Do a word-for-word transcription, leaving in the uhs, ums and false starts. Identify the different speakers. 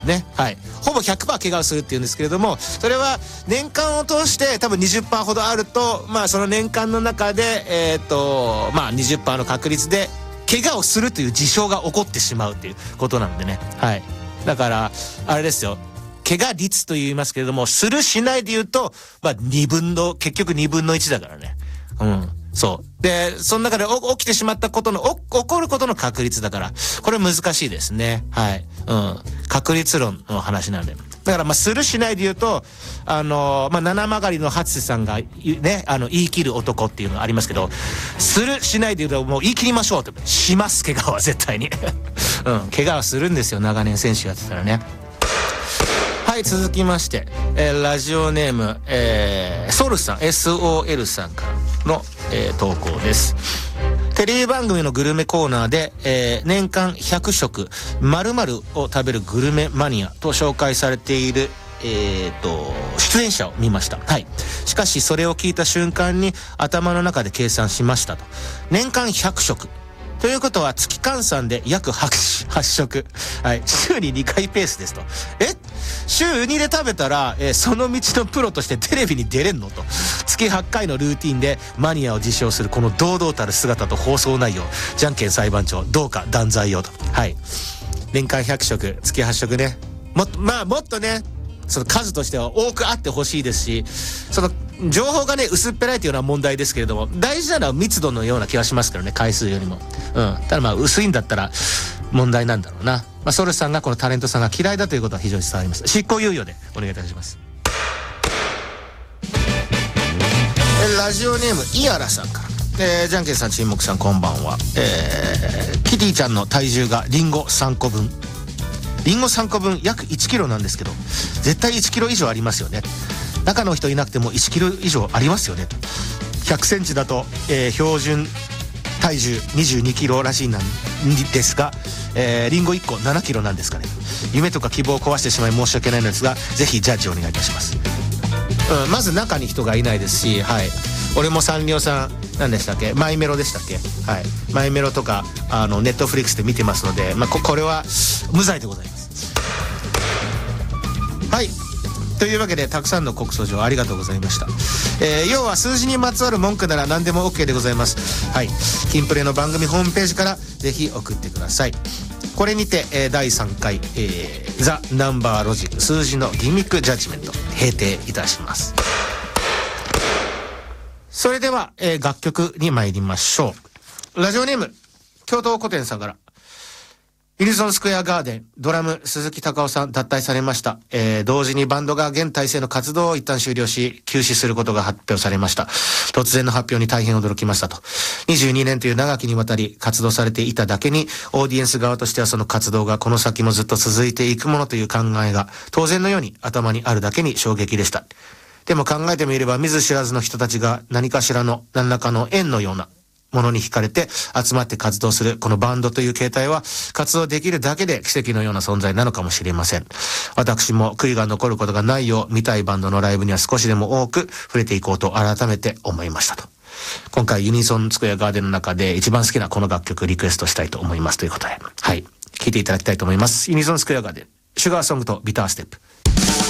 Speaker 1: ね、はい。ほぼ ひゃくパーセント 怪我をするっていうんですけれども、それは年間を通して多分 にじゅっパーセント ほどあると、まあその年間の中で、えっと、まあ にじゅっパーセント の確率で、怪我をするという事象が起こってしまうということなんでね。はい。だから、あれですよ。怪我率と言いますけれども、するしないで言うと、まあにぶんの、結局にぶんのいちだからね。うん。そう。で、その中で起きてしまったことの、起こることの確率だから、これ難しいですね。はい。うん。確率論の話なんで。だからまあするしないで言うと、あのー、まあ七曲りの初瀬さんがね、あの言い切る男っていうのがありますけど、するしないで言うともう言い切りましょうって、します怪我は絶対に。うん、怪我はするんですよ、長年選手やってたらね。はい、続きまして、えー、ラジオネーム、えー、ソルさん エスオーエル さんからの、えー、投稿です。テレビ番組のグルメコーナーで、えー、年間ひゃくしょく〇〇を食べるグルメマニアと紹介されている、えーと、出演者を見ました。はい。しかしそれを聞いた瞬間に頭の中で計算しましたと。年間ひゃくしょく。ということは月換算で約はちしょく。はい。週ににかいペースですと。え週にで食べたら、えー、その道のプロとしてテレビに出れんのと。月はちかいのルーティンでマニアを自称するこの堂々たる姿と放送内容。じゃんけん裁判長、どうか断罪をと。はい。年間ひゃくしょく、月はちしょくね。もっと、まあもっとね、その数としては多くあってほしいですし、その情報がね薄っぺらいというような問題ですけれども、大事なのは密度のような気がしますからね、回数よりも。うん。ただまあ薄いんだったら問題なんだろうな。まあソルさんがこのタレントさんが嫌いだということは非常に伝わります。執行猶予でお願いいたします。ラジオネームイアラさんから、えー、じゃんけんさん、沈黙さん、こんばんは。えー、キティちゃんの体重がリンゴさんこぶん。リンゴさんこぶん約いちキロなんですけど、絶対いちキロ以上ありますよね。中の人いなくてもいちキロ以上ありますよね。ひゃくセンチだと、えー、標準体重にじゅうにキロらしいなんですが、えー、リンゴいっこななキロなんですかね。夢とか希望を壊してしまい申し訳ないのですが、ぜひジャッジお願いいたします。うん、まず中に人がいないですし、はい。俺もサンリオさん、何でしたっけ、マイメロでしたっけ、はい。マイメロとか、あの、ネットフリックスで見てますので、まあ、こ、これは、無罪でございます。はい。というわけで、たくさんの告訴状ありがとうございました。えー、要は数字にまつわる文句なら何でも OK でございます。はい。キンプレの番組ホームページから、ぜひ送ってください。これにて、えー、だいさんかい、えー、ザ・ナンバーロジック数字のギミックジャッジメント閉廷いたします。それでは、えー、楽曲に参りましょう。ラジオネーム京都古典さんから、ユニゾンスクエアガーデンドラム鈴木隆夫さん脱退されました。えー、同時にバンドが現体制の活動を一旦終了し休止することが発表されました。突然の発表に大変驚きましたと。にじゅうにねんという長きにわたり活動されていただけに、オーディエンス側としてはその活動がこの先もずっと続いていくものという考えが当然のように頭にあるだけに衝撃でした。でも考えてみれば見ず知らずの人たちが何かしらの何らかの縁のようなものに惹かれて集まって活動するこのバンドという形態は活動できるだけで奇跡のような存在なのかもしれません。私も悔いが残ることがないよう見たいバンドのライブには少しでも多く触れていこうと改めて思いましたと。今回ユニゾンスクエアガーデンの中で一番好きなこの楽曲リクエストしたいと思いますということで、はい、聴いていただきたいと思います。ユニゾンスクエアガーデンシュガーソングとビターステップ。